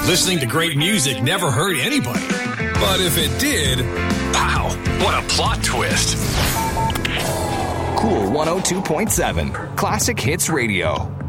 Listening to great music never hurt anybody. But if it did, wow, what a plot twist. Cool 102.7 Classic Hits Radio.